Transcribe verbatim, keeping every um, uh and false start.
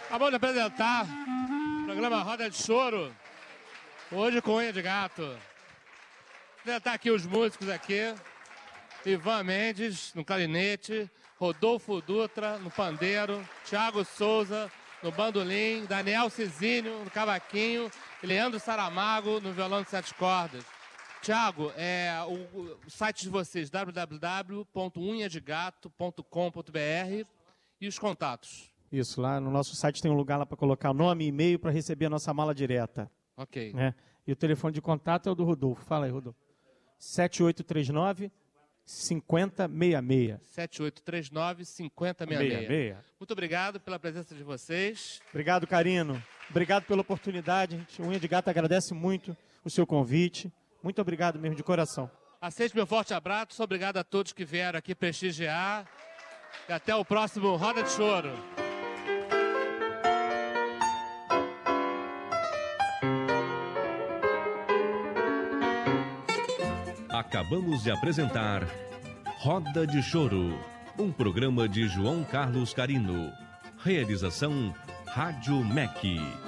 Acabamos de apresentar o programa Roda de Choro, hoje com Unha de Gato. Vou apresentar aqui os músicos aqui. Ivan Mendes no clarinete, Rodolfo Dutra no pandeiro, Thiago Souza no bandolim, Daniel Cizinho no cavaquinho e Leandro Saramago no violão de sete cordas. Thiago, é, o, o site de vocês, w w w ponto unha de gato ponto com ponto b r e os contatos. Isso, lá no nosso site tem um lugar lá para colocar nome e e-mail para receber a nossa mala direta. Ok. Né? E o telefone de contato é o do Rodolfo. Fala aí, Rodolfo. sete oito três nove, cinco zero seis seis. sete oito três nove, cinco zero seis seis. Muito obrigado pela presença de vocês. Obrigado, Carino. Obrigado pela oportunidade. A gente, Unha de Gato agradece muito o seu convite. Muito obrigado mesmo, de coração. Aceite meu forte abraço. Obrigado a todos que vieram aqui prestigiar. E até o próximo Roda de Choro. Acabamos de apresentar Roda de Choro, um programa de João Carlos Carino. Realização Rádio M E C.